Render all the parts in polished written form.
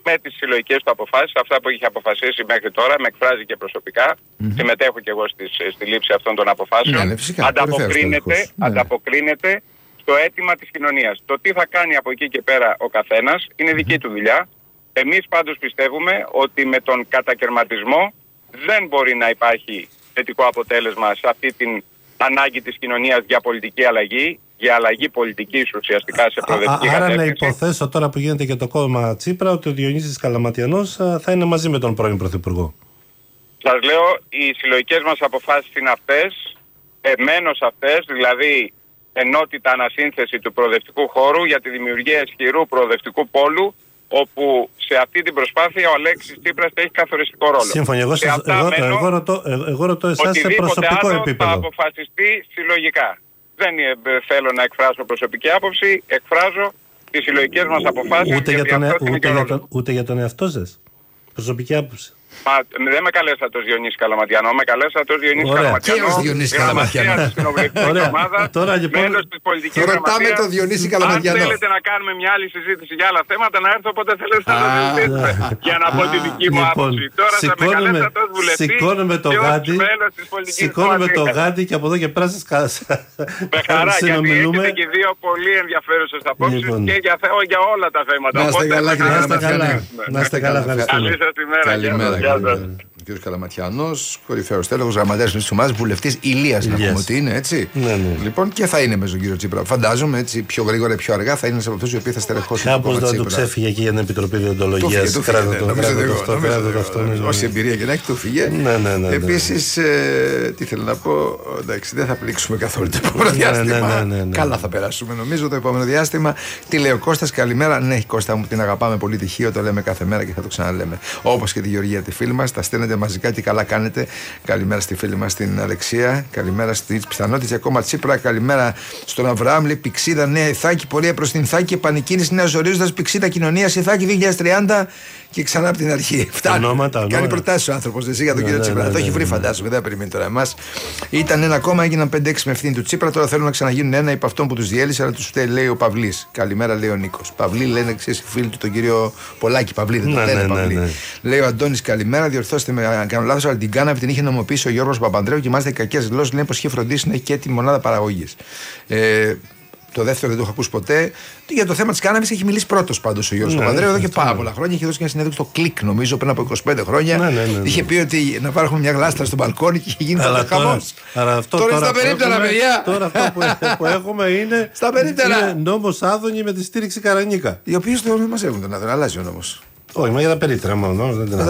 με τις συλλογικές του αποφάσεις, αυτά που είχε αποφασίσει μέχρι τώρα, με εκφράζει και προσωπικά, συμμετέχω και εγώ στη λήψη αυτών των αποφάσεων, ναι, φυσικά, ανταποκρίνεται στο αίτημα της κοινωνίας. Το τι θα κάνει από εκεί και πέρα ο καθένας είναι δική του δουλειά. Εμείς πάντως πιστεύουμε ότι με τον κατακερματισμό δεν μπορεί να υπάρχει θετικό αποτέλεσμα σε αυτή την ανάγκη της κοινωνίας για πολιτική αλλαγή, για αλλαγή πολιτικής ουσιαστικά σε προοδευτική κατεύθυνση. Άρα να υποθέσω τώρα που γίνεται και το κόμμα Τσίπρα ότι ο Διονύσης Καλαματιανός θα είναι μαζί με τον πρώην Πρωθυπουργό. Σας λέω, οι συλλογικές μας αποφάσεις είναι αυτές, εμένω αυτές, δηλαδή ενότητα ανασύνθεση του προοδευτικού χώρου για τη δημιουργία ισχυρού προοδευτικού πόλου, όπου σε αυτή την προσπάθεια ο Αλέξης Τσίπρας έχει καθοριστικό ρόλο. Σύμφωνα, εγώ ρωτώ εσάς σε προσωπικό επίπεδο. Θα αποφασιστεί συλλογικά. Δεν θέλω να εκφράσω προσωπική άποψη, εκφράζω τις συλλογικές μας αποφάσεις. Ούτε για τον εαυτό σας. Προσωπική άποψη. Μα δεν με καλέσατε ως Διονύση Καλαματιανό, με καλέσατε ως Διονύση Καλαματιανό. Και ως Διονύση Καλαματιανό. Τώρα λοιπόν, μέλος της πολιτικής ρωτάμε τον Διονύση Καλαματιανό. Αν θέλετε να κάνουμε μια άλλη συζήτηση για άλλα θέματα, να έρθω όποτε θέλετε να το συζητήσουμε. Για να πω τη δική μου άποψη. Τώρα θα με καλέσατε ως βουλευτή σηκώνουμε το γάντι και από εδώ και πέρα σας με χαρά, γιατί έχετε και δύο πολύ ενδιαφέρουσες απόψεις και για όλα τα θέματα. Να είστε καλά, ευχαριστούμε. Καλημέρα. Ο κ. Καλαματιανός, κορυφαίος τέλεχος, γραμματέας της ομάδας, βουλευτής Ηλίας, να πούμε ότι είναι, έτσι. Ναι. Λοιπόν, και θα είναι με τον κύριο Τσίπρα. Φαντάζομαι, έτσι, πιο γρήγορα ή πιο αργά θα είναι σε αυτούς οι οποίοι θα στερεχώσουν. Κάπως δεν του ξέφυγε εκεί για την Επιτροπή Διοντολογίας. Όση εμπειρία και να έχει, του φύγε. Επίσης, τι θέλω να πω, εντάξει, δεν θα πλήξουμε καθόλου το επόμενο διάστημα. Καλά θα περάσουμε, νομίζω, το επόμενο διάστημα. Τι λέει ο Κώστας, καλημέρα. Ναι, Κώστα μου, την αγαπάμε πολύ, τυχείο, το λέμε κάθε μέρα και θα το ξαναλέμε. Όπως και τη Γεωργία, τη φίλη μας, τα στέλνετε μαζικά και καλά κάνετε. Καλημέρα στη φίλη μας την Αλεξία. Καλημέρα στη πιθανότητα ακόμα Τσίπρα. Καλημέρα στον Αβραάμ. Λέει Πηξίδα Νέα Ιθάκη. Πορεία προς την Ιθάκη. Επανεκκίνηση Νέας Ορίζοντας. Πηξίδα Κοινωνία Ιθάκη 2030. Και ξανά από την αρχή. Φτάνει. Κάνει προτάσεις ο άνθρωπος. Εσύ για τον κύριο Τσίπρα. Το έχει βρει, φαντάζομαι. Δεν περιμένει τώρα εμάς. Ήταν ένα κόμμα, έγιναν 5-6 με ευθύνη του Τσίπρα. Τώρα θέλουν να ξαναγίνουν ένα υπ' αυτόν που τους διέλυσε, αλλά τους φταίει, λέει ο Παυλής. Καλημέρα, λέει ο Νίκος. Παυλή λένε ξέρεις οι φίλοι του τον κύριο Πολάκη. Παυλή δεν το λένε Παυλή. Λέει ο Αντώνης, καλημέρα. Διορθώστε με αν κάνω λάθος, αλλά την κάναβη την είχε νομοποιήσει ο Γιώργος Παπανδρέου και μάλιστα οι κακές γλώσσες λένε πως είχε φροντίσει να έχει και τη μονάδα παραγωγής. Το δεύτερο δεν το έχω ακούσει ποτέ. Για το θέμα της κάναβης έχει μιλήσει πρώτος πάντως ο Γιώργος Παπανδρέου εδώ και πάρα πολλά χρόνια. Είχε δώσει μια συνέντευξη στο Κλικ, νομίζω, πριν από 25 χρόνια. Είχε πει ότι να πάρουμε μια γλάστρα στο μπαλκόνι και είχε γίνει τότε χαμός. Τώρα στα περίπτερα, παιδιά. Τώρα αυτό που έχουμε είναι νόμος Άδωνη με τη στήριξη Καρανίκα. Οι οποίοι το μαζεύουν τον Άδωνη, αλλάζει ο νόμος. Όχι, μα για τα περίπτερα μόνο.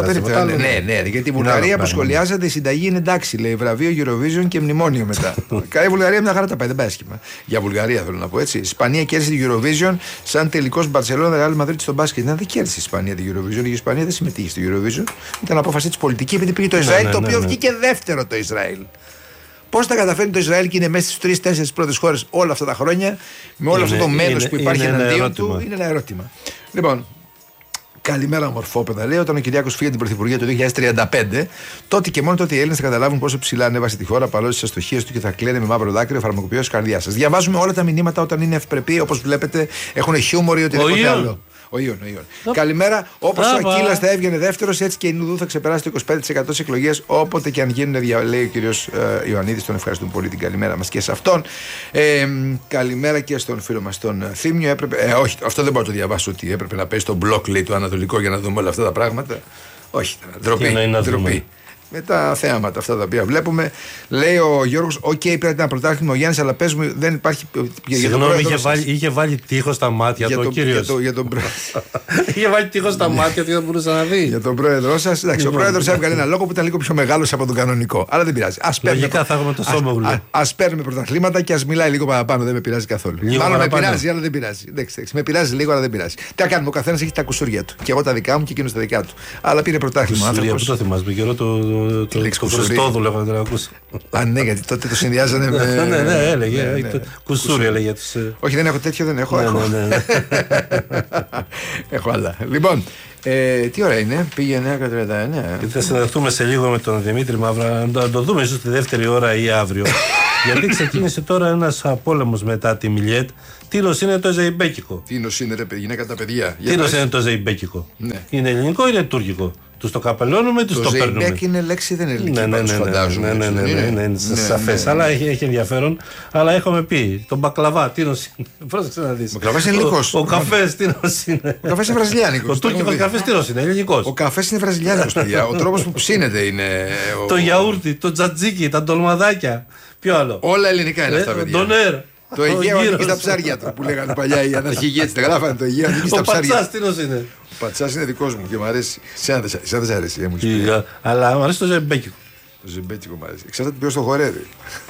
Ναι, γιατί η Βουλγαρία που σχολιάζεται η συνταγή είναι εντάξει, λέει βραβείο Eurovision και μνημόνιο μετά. Καλή Βουλγαρία μια χαρά τα πάει, δεν πάει άσχημα. Για Βουλγαρία θέλω να πω έτσι. Η Ισπανία κέρδισε την Eurovision σαν τελικός Μπαρσελόνα Ρεάλ Μαδρίτη στο μπάσκετ. Δεν κέρδισε η Ισπανία την Eurovision. Η Ισπανία δεν συμμετείχε στη Eurovision. Ήταν απόφαση τη πολιτική επειδή πήγε το Ισραήλ, το οποίο βγήκε δεύτερο το Ισραήλ. Πώς τα καταφέρνει το Ισραήλ και είναι μέσα στις 3-4 πρώτες χώρες όλα αυτά τα χρόνια, με όλο αυτό το μένος που υπάρχει εναντίον του, είναι ένα ερώτημα. Λοιπόν. Καλημέρα, μορφόπεδα. Λέει όταν ο Κυριάκος φύγει την Πρωθυπουργία το 2035, τότε και μόνο τότε οι Έλληνες θα καταλάβουν πόσο ψηλά ανέβασε τη χώρα, παρόλο τις αστοχίες του και θα κλαίνε με μαύρο δάκρυο φαρμακοποιός καρδιάς σας. Διαβάζουμε όλα τα μηνύματα όταν είναι ευπρεπή, όπως βλέπετε, έχουν χιούμορ ή οτιδήποτε άλλο. Ο Ιων. Καλημέρα. Όπως ο Ακύλας θα έβγαινε δεύτερος, έτσι και η Νουδού θα ξεπεράσει το 25% της εκλογές. Όποτε και αν γίνουν, λέει ο κύριος Ιωαννίδης. Τον ευχαριστούμε πολύ την καλημέρα μας και σε αυτόν. Καλημέρα και στον φίλο μας τον Θήμιο. Όχι, αυτό δεν μπορώ να το διαβάσω. Ότι έπρεπε να πέσει στο μπλοκ, λέει, το Ανατολικό για να δούμε όλα αυτά τα πράγματα. Όχι, ντροπή. Με τα θέαματα αυτά τα οποία βλέπουμε, λέει ο Γιώργος: οκ, πρέπει να πρωτάθλημα ο Γιάννης, αλλά πες μου, δεν υπάρχει. Συγγνώμη, είχε βάλει τείχο στα μάτια του ο κύριος. Είχε βάλει τείχο στα μάτια του, δεν μπορούσε να δει. Για τον πρόεδρό σας. Εντάξει, ο πρόεδρος έβγαλε ένα λόγο που ήταν λίγο πιο μεγάλος από τον κανονικό. Αλλά δεν πειράζει. Λογικά θα έχουμε το Σόμογλου. Ας παίρνουμε πρωταθλήματα και ας μιλάει λίγο παραπάνω, δεν με πειράζει καθόλου. Μάλλον με πειράζει, αλλά δεν πειράζει. Με πειράζει λίγο, αλλά δεν πειράζει. Τι να κάνουμε, ο καθένας έχει τα κουσούρια του. Και εγώ τα δικά μου και εκείνος τα δικά του. Αλλά πήρε πρωτάθλημα. Πού το θυμάσαι, καιρό το Χριστόδου λέγανε να ακούσει. Α, ναι, γιατί τότε το συνδυάζανε με. Ναι, έλεγε. Κουσούρι έλεγε. Όχι, δεν έχω τέτοιο, δεν έχω. Έχω άλλα. Λοιπόν, τι ώρα είναι, πήγε 9:39. Θα συναντηθούμε σε λίγο με τον Δημήτρη Μαύρα. Να το δούμε ίσως τη δεύτερη ώρα ή αύριο. Γιατί ξεκίνησε τώρα ένας πόλεμος μετά τη Μιλιέτ. Τίνος είναι το ζεϊμπέκικο. Τίνος είναι ρε γυναίκα τα παιδιά. Τίνος είναι το ζεϊμπέκικο. Ναι. Είναι ελληνικό ή είναι τουρκικό? Τους το καπελώνουμε, τους το παίρνουμε. Το ζεϊμπέκ είναι λέξη, δεν είναι ελληνική, φαντάζομαι. Ναι, είναι σαφές. Αλλά έχει ενδιαφέρον. Αλλά έχουμε πει, τον μπακλαβά, τίνος είναι. Πρόσεξε να δεις. Ο μπακλαβάς είναι ελληνικός. Ο καφές, τίνος είναι. Ο καφές είναι βραζιλιάνικος. Ο τουρκικός καφές, τίνος είναι, ελληνικός. Ο καφές είναι βραζιλιάνικος, παιδιά. Ο τρόπος που ψήνεται είναι. Το γιαούρτι, το τζατζίκι, τα ντολμαδάκια. Ποιο άλλο? Όλα ελληνικά είναι αυτά, παιδιά. Ντονέρ. Το Αιγαίο ανήκει στα ψάρια του που λέγανε παλιά οι αναρχηγοί. Τα γράφανε το Αιγαίο ανήκει στα ψάρια. Ο πατσάς τίνος είναι. Ο πατσάς είναι δικός μου και μου αρέσει. Σαν δεν σ' αρέσει. Αλλά μου αρέσει το ζεμπέκικο. Το ζεμπέκικο μου αρέσει. Εξάρτητα ποιος το χορεύει.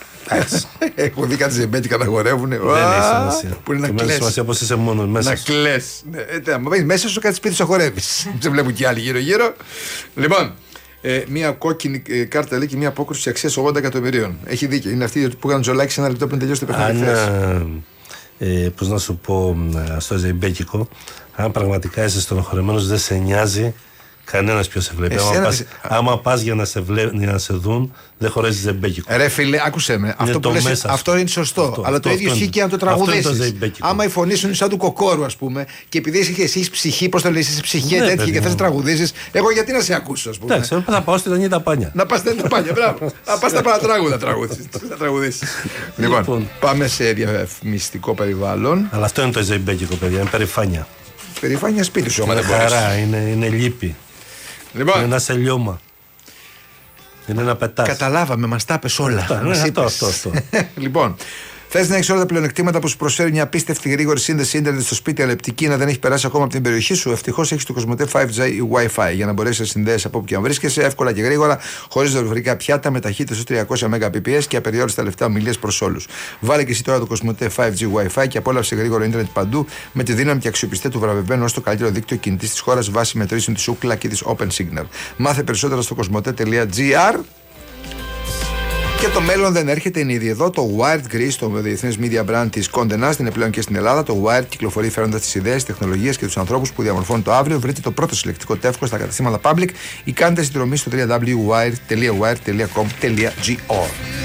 Έχω δει κάτι ζεμπέτικα να χορεύουν. Δεν έχει σημασία. Που είναι να κλαις. σημασία πως είσαι μόνος μέσα. Να κλαις. Αν μπαίνεις μέσα σου κάτι σπίτι σου χορεύεις. Δεν βλέπουν κι άλλοι γύρω-γύρω. Λοιπόν, μία κόκκινη κάρτα λέει και μία απόκρουση αξίας 80 εκατομμυρίων. Έχει δίκιο. Είναι αυτή που έκανε Τζολάκη σε ένα λεπτό πριν τελειώσει το παιχνίδι. Πώς να σου πω, στο ζεμπέκικο, αν πραγματικά είσαι στενοχωρεμένος, δεν σε νοιάζει κανένας ποιος σε βλέπει. Άμα πας για να σε δουν, δεν χωρέσεις ζεμπέκικο. Ρε φίλε, άκουσέ με. Αυτό είναι σωστό. Αλλά το ίδιο ισχύει και αν το τραγουδήσεις. Άμα η φωνή σου είναι σαν του Κοκόρου, ας πούμε, και επειδή εσύ έχεις ψυχή, πώς το λες, είσαι ψυχή τέτοια και θες να τραγουδήσεις, εγώ γιατί να σε ακούσω, ας πούμε. Εντάξει, θα πάω στην Ανίτα Πάνια. Να πας στην Ανίτα Πάνια, μπράβο. Να πας στα παρατράγουδα να τραγουδήσεις. Λοιπόν, πάμε σε διαφημιστικό περιβάλλον. Αλλά αυτό είναι το ζεμπέκικο, παιδιά, είναι περηφάνεια. Περηφάνεια σπίτι σου, άμα δεν μπορείς. Χαρά, είναι λύπη. Λοιπόν. Είναι ένα σελιώμα. Είναι ένα πετάς. Καταλάβαμε, μας τα είπες όλα. Αυτό. Λοιπόν, θες να έχεις όλα τα πλεονεκτήματα που σου προσφέρει μια απίστευτη γρήγορη σύνδεση ίντερνετ στο σπίτι, αλεπτική, να δεν έχει περάσει ακόμα από την περιοχή σου? Ευτυχώς έχεις το Κοσμοτέ 5G Wi-Fi για να μπορέσεις να συνδέσεις από όπου και αν βρίσκεσαι, εύκολα και γρήγορα, χωρίς δορυφορικά πιάτα, με ταχύτητες ως 300 Mbps και απεριόριστα λεφτά ομιλίες προς όλους. Βάλε και εσύ τώρα το Κοσμοτέ 5G Wi-Fi και απόλαυσε γρήγορο ίντερνετ παντού με τη δύναμη και αξιοπιστία του βραβευμένου ως το καλύτερο δίκτυο κινητής της χώρας βάσει μετρήσεων της Ookla και της Open Signal. Μάθε περισσότερα στο κοσμοτέ.gr. Και το μέλλον δεν έρχεται, είναι ήδη εδώ. Το Wired Greece, το διεθνές media brand της Condé Nast, είναι πλέον και στην Ελλάδα. Το Wired κυκλοφορεί φέροντας τις ιδέες, τις τεχνολογίες και τους ανθρώπους που διαμορφώνουν το αύριο. Βρείτε το πρώτο συλλεκτικό τεύχος στα καταστήματα Public ή κάντε συνδρομή στο www.wired.com.gr.